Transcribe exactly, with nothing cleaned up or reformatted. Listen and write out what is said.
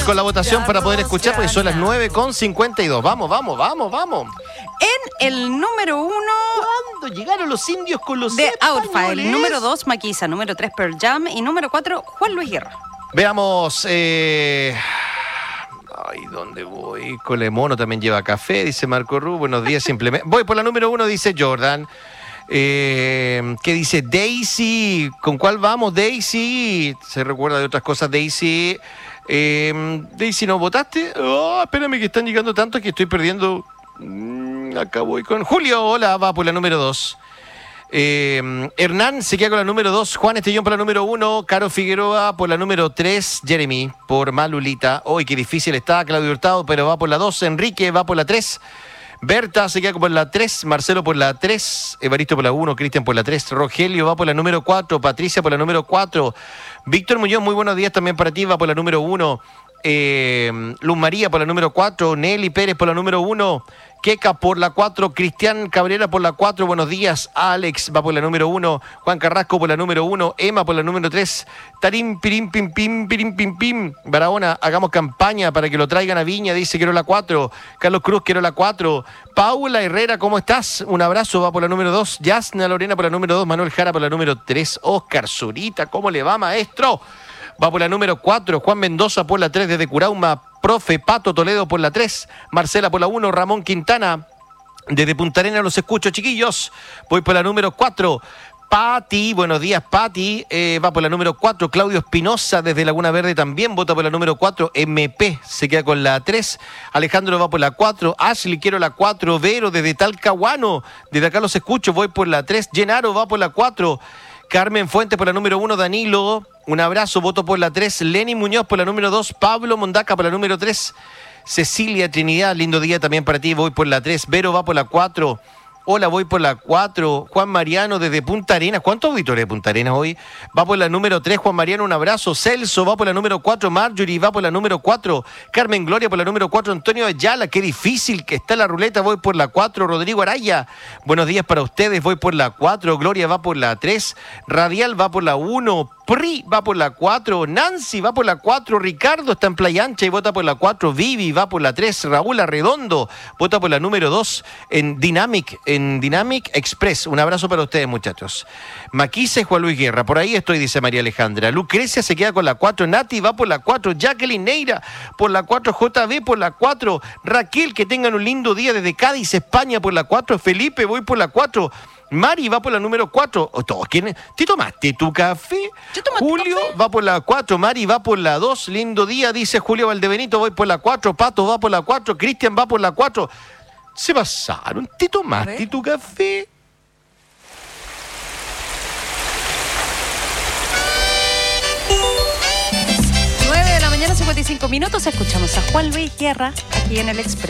Con la votación para poder escuchar, porque son las nueve con cincuenta y dos. Vamos, vamos, vamos, vamos. En el número uno... ¿Cuándo llegaron los indios con los de españoles? Outfile? Número dos, Maquisa. Número tres, Pearl Jam. Y número cuatro, Juan Luis Guerra. Veamos... Eh... Ay, ¿dónde voy? Colemono también lleva café, dice Marco Ru. Buenos días, simplemente. Voy por la número uno, dice Jordan. Eh, ¿Qué dice Daisy? ¿Con cuál vamos, Daisy? Se recuerda de otras cosas, Daisy. Eh, Daisy, ¿no votaste? Oh, espérame que están llegando tantos que estoy perdiendo. Mm, acá voy con Julio. Hola, va por la número dos. Eh, Hernán se queda con la número dos, Juan Estellón por la número uno, Caro Figueroa por la número tres, Jeremy por Malulita. Hoy qué difícil está Claudio Hurtado, pero va por la dos, Enrique va por la tres, Berta se queda por la tres, Marcelo por la tres, Evaristo por la uno, Cristian por la tres, Rogelio va por la número cuatro, Patricia por la número cuatro, Víctor Muñoz, muy buenos días también para ti, va por la número uno, eh, Luz María por la número cuatro, Nelly Pérez por la número uno, Queca por la cuatro, Cristian Cabrera por la cuatro, buenos días, Alex va por la número uno, Juan Carrasco por la número uno, Emma por la número tres, Tarim, Pirim, Pim, Pim, Pirim, Pim, Pim, Barahona, hagamos campaña para que lo traigan a Viña, dice quiero la cuatro, Carlos Cruz quiero la cuatro, Paula Herrera, ¿cómo estás? Un abrazo, va por la número dos, Yasna Lorena por la número dos, Manuel Jara por la número tres, Oscar Zurita, ¿cómo le va, maestro? Va por la número cuatro, Juan Mendoza por la tres desde Curauma, Profe Pato Toledo por la tres, Marcela por la uno, Ramón Quintana desde Punta Arenas los escucho, chiquillos. Voy por la número cuatro, Pati, buenos días, Pati, eh, va por la número cuatro, Claudio Espinosa desde Laguna Verde también vota por la número cuatro, M P se queda con la tres, Alejandro va por la cuatro, Ashley quiero la cuatro, Vero desde Talcahuano, desde acá los escucho, voy por la tres, Genaro va por la cuatro, Carmen Fuentes por la número uno, Danilo, un abrazo, voto por la tres, Lenny Muñoz por la número dos, Pablo Mondaca por la número tres, Cecilia Trinidad, lindo día también para ti, voy por la tres, Vero va por la cuatro, hola, voy por la cuatro, Juan Mariano desde Punta Arenas, ¿cuántos auditores de Punta Arenas hoy? Va por la número tres, Juan Mariano, un abrazo, Celso va por la número cuatro, Marjorie va por la número cuatro, Carmen Gloria por la número cuatro, Antonio Ayala, qué difícil que está la ruleta, voy por la cuatro, Rodrigo Araya, buenos días para ustedes, voy por la cuatro, Gloria va por la tres, Radial va por la uno, Pri va por la cuatro, Nancy va por la cuatro, Ricardo está en Playa Ancha y vota por la cuatro, Vivi va por la tres, Raúl Arredondo vota por la número dos en Dynamic, en Dynamic Express. Un abrazo para ustedes, muchachos. Maquisa y Juan Luis Guerra, por ahí estoy, dice María Alejandra. Lucrecia se queda con la cuatro, Nati va por la cuatro, Jacqueline Neira por la cuatro, J B por la cuatro, Raquel, que tengan un lindo día desde Cádiz, España por la cuatro, Felipe, voy por la cuatro, Mari va por la número cuatro. ¿Todos quieren? ¿Te tomaste tu café? Julio café? Va por la cuatro. Mari va por la dos. Lindo día, dice Julio Valdebenito. Voy por la cuatro. Pato va por la cuatro. Cristian va por la cuatro. Se pasaron. ¿Te tomaste tu café? nueve de la mañana, cincuenta y cinco minutos. Escuchamos a Juan Luis Guerra aquí en el Expreso.